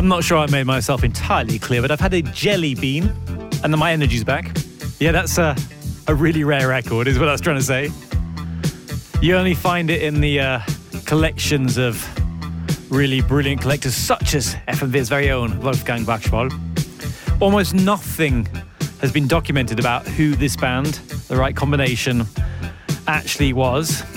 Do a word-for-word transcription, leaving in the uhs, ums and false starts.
I'm not sure I made myself entirely clear, but I've had a jelly bean and then my energy's back. Yeah, that's a, a really rare record, is what I was trying to say. You only find it in the uh, collections of really brilliant collectors such as F M V's very own Wolfgang Bachschwal. Almost nothing has been documented about who this band, The Right Combination, actually was.